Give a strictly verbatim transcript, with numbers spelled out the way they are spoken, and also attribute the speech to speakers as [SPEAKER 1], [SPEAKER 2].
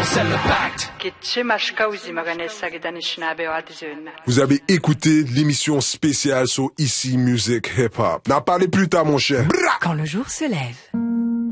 [SPEAKER 1] send the pact.
[SPEAKER 2] Vous avez écouté l'émission spéciale sur Ici Musique Hip Hop. N'en parlez plus tard, mon cher.
[SPEAKER 3] Quand le jour se lève.